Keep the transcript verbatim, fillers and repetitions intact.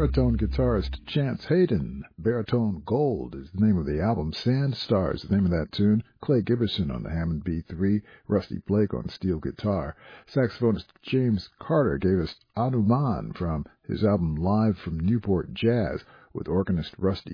baritone guitarist Chance Hayden. Baritone Gold is the name of the album. Sand Stars, the name of that tune. Clay Giberson on the Hammond B three. Rusty Blake on steel guitar. Saxophonist James Carter gave us Anuman from his album Live from Newport Jazz with organist Rusty